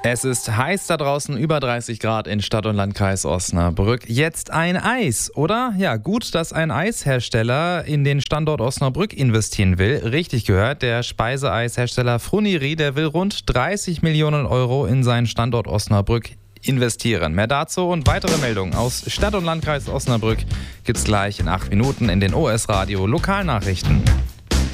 Es ist heiß da draußen, über 30 Grad in Stadt- und Landkreis Osnabrück. Jetzt ein Eis, oder? Ja, gut, dass ein Eishersteller in den Standort Osnabrück investieren will. Richtig gehört, der Speiseeishersteller Fruniry, der will rund 30 Millionen Euro in seinen Standort Osnabrück investieren. Mehr dazu und weitere Meldungen aus Stadt- und Landkreis Osnabrück gibt's gleich in 8 Minuten in den OS Radio Lokalnachrichten.